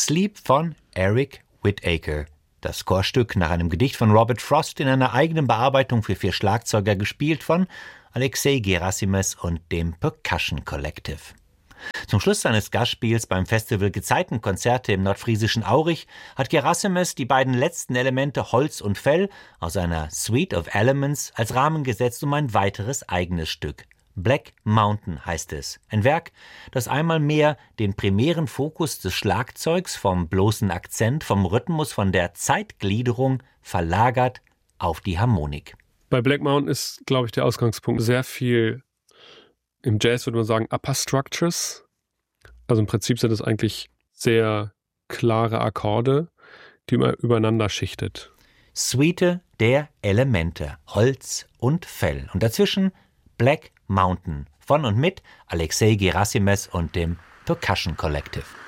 Sleep von Eric Whitacre. Das Chorstück nach einem Gedicht von Robert Frost in einer eigenen Bearbeitung für 4 Schlagzeuger, gespielt von Alexei Gerasimes und dem Percussion Collective. Zum Schluss seines Gastspiels beim Festival Gezeitenkonzerte im nordfriesischen Aurich hat Gerasimes die beiden letzten Elemente Holz und Fell aus einer Suite of Elements als Rahmen gesetzt, um ein weiteres eigenes Stück. Black Mountain heißt es. Ein Werk, das einmal mehr den primären Fokus des Schlagzeugs vom bloßen Akzent, vom Rhythmus, von der Zeitgliederung verlagert auf die Harmonik. Bei Black Mountain ist, glaube ich, der Ausgangspunkt sehr viel, im Jazz würde man sagen, Upper Structures. Also im Prinzip sind es eigentlich sehr klare Akkorde, die man übereinander schichtet. Suite der Elemente, Holz und Fell. Und dazwischen Black Mountain von und mit Alexei Gerasimes und dem Percussion Collective.